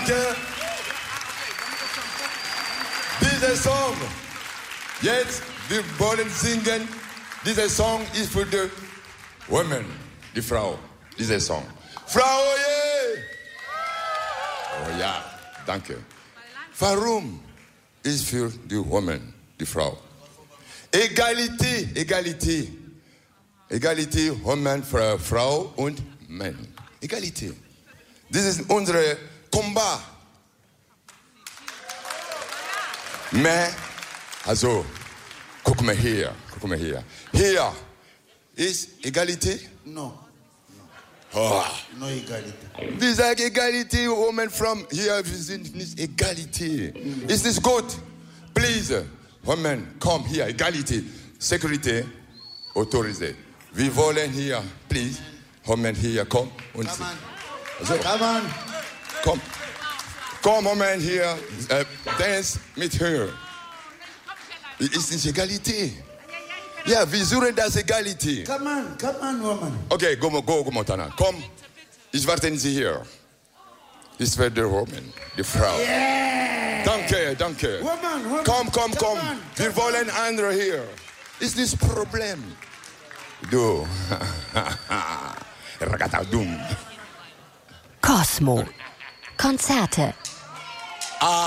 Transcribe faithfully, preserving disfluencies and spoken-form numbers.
Danke. Dieser Song, jetzt, wir wollen singen. Dieser Song ist für die Women, die Frau. Dieser Song. Frau, yeah. Oh ja, danke. Warum ist für die Women, die Frau? Egalität, Egalität. Egalität, Women, Frau und Mann. Egalität. Das ist unser Combat. Mais, also, guck mal hier, guck mal hier. Hier ist Egalität? No. Oh. No Egalität. Wir sagen Egalität, Women from hier, wir sind nicht Egalität. Mm. Ist nicht gut? Please, Women, komm hier, Egalität. Security, autorisé. Wir wollen hier, please, Women hier, komm. Und Come on. Also, Come on. Komm. Komm, Moment hier. Äh, dance mit her. Ist nicht Egalität. Ja, wir suchen das Egalität. Come on, come on, woman. Okay, go, go, go, Montana. Komm, ich warte Sie hier. Ich werde die Woman, die Frau. Yeah. Danke, danke. Woman, woman. Komm, komm, komm. On, wir wollen andere hier. Ist nicht das Problem. Du. Ragazadum. Cosmo. Konzerte.